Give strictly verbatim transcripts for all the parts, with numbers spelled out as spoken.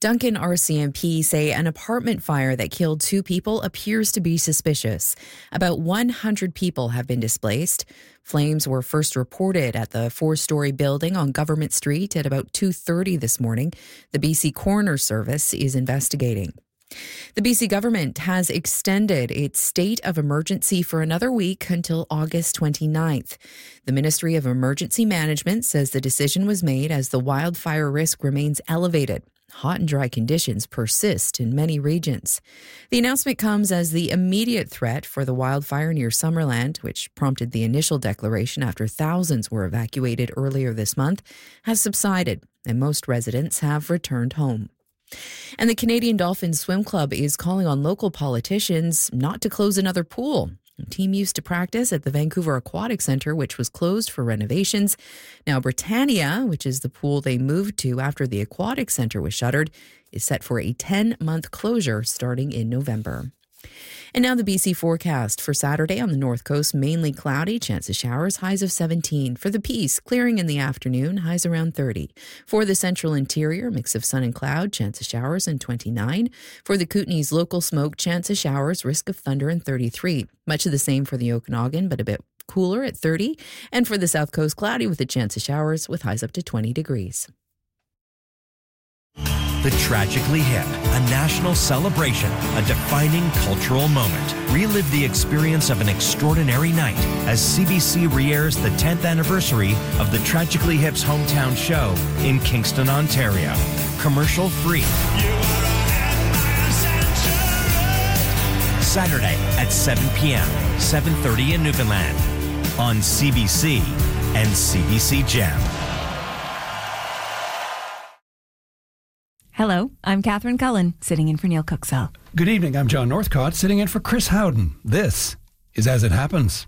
Duncan R C M P say an apartment fire that killed two people appears to be suspicious. About one hundred people have been displaced. Flames were first reported at the four-story building on Government Street at about two thirty this morning. The B C Coroner Service is investigating. The B C government has extended its state of emergency for another week until August twenty-ninth. The Ministry of Emergency Management says the decision was made as the wildfire risk remains elevated. Hot and dry conditions persist in many regions. The announcement comes as the immediate threat for the wildfire near Summerland, which prompted the initial declaration after thousands were evacuated earlier this month, has subsided, and most residents have returned home. And the Canadian Dolphins Swim Club is calling on local politicians not to close another pool. The team used to practice at the Vancouver Aquatic Centre, which was closed for renovations. Now, Britannia, which is the pool they moved to after the Aquatic Centre was shuttered, is set for a ten-month closure starting in November. And now the B C forecast for Saturday on the north coast, mainly cloudy, chance of showers, highs of seventeen. For the Peace, clearing in the afternoon, highs around thirty. For the central interior, mix of sun and cloud, chance of showers, and twenty-nine. For the Kootenays, local smoke, chance of showers, risk of thunder, and thirty-three. Much of the same for the Okanagan, but a bit cooler at thirty. And for the south coast, cloudy with a chance of showers, with highs up to twenty degrees. The Tragically Hip, a national celebration, a defining cultural moment. Relive the experience of an extraordinary night as C B C re-airs the tenth anniversary of the Tragically Hip's hometown show in Kingston, Ontario. Commercial free. Saturday at seven p.m., seven thirty in Newfoundland on C B C and C B C Gem. Hello, I'm Catherine Cullen, sitting in for Neil Cooksell. Good evening, I'm John Northcott, sitting in for Chris Howden. This is As It Happens.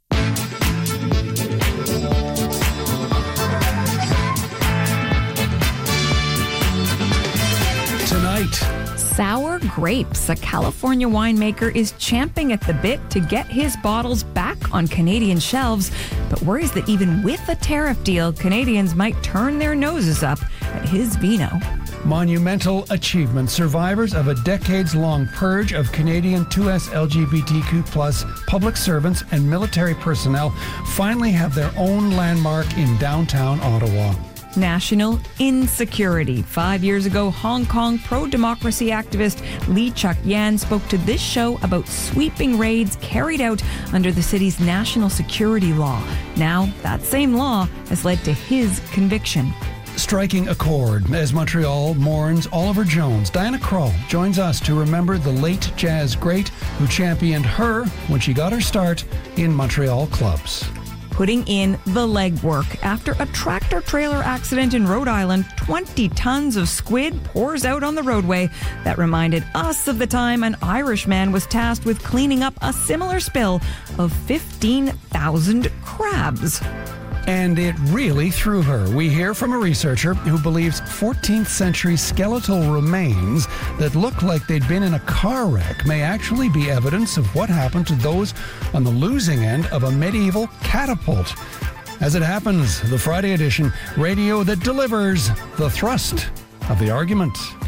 Tonight, Sour Grapes. A California winemaker is champing at the bit to get his bottles back on Canadian shelves, but worries that even with a tariff deal, Canadians might turn their noses up at his vino. monumental achievement. Survivors of a decades-long purge of Canadian two S L G B T Q plus public servants and military personnel finally have their own landmark in downtown Ottawa. National insecurity. Five years ago, Hong Kong pro-democracy activist Lee Chuk-yan spoke to this show about sweeping raids carried out under the city's national security law. Now, that same law has led to his conviction. Striking a chord as Montreal mourns Oliver Jones. Diana Krall joins us to remember the late jazz great who championed her when she got her start in Montreal clubs. Putting in the legwork. After a tractor-trailer accident in Rhode Island, twenty tons of squid pours out on the roadway. That reminded us of the time an Irish man was tasked with cleaning up a similar spill of fifteen thousand crabs. And it really threw her. We hear from a researcher who believes fourteenth century skeletal remains that look like they'd been in a car wreck may actually be evidence of what happened to those on the losing end of a medieval catapult. As It Happens, the Friday edition, radio that delivers the thrust of the argument.